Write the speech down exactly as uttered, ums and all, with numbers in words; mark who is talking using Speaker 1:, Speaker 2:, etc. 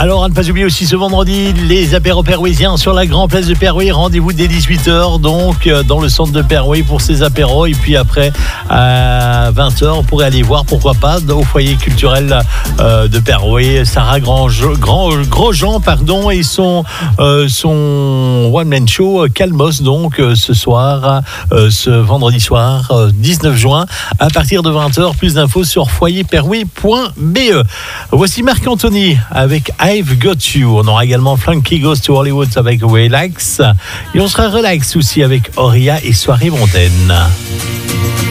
Speaker 1: Alors, à ne pas oublier aussi ce vendredi, les apéros pérouisiens sur la Grand Place de Pérouy. Rendez-vous dès dix-huit heures, donc, dans le centre de Pérouy pour ces apéros. Et puis après, à vingt heures, on pourrait aller voir, pourquoi pas, au foyer culturel euh, de Pérouy, Sarah Grand, Grand, Grosjean, pardon, et son, euh, son one-man show Calmos, donc, euh, ce soir, euh, ce vendredi soir, euh, dix-neuf juin, à partir de vingt heures. Plus d'infos sur foyer pérouy point b e. Voici Marc-Anthony avec I've Got You. On aura également Funky Goes to Hollywood avec Relax. Et on sera relax aussi avec Auria et Soirée Montaine.